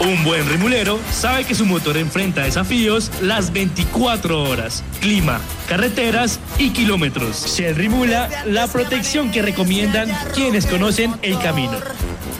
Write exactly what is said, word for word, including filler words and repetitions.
Un buen rimulero sabe que su motor enfrenta desafíos las veinticuatro horas, clima, carreteras y kilómetros. Shell Rimula, la protección que recomiendan quienes conocen el camino.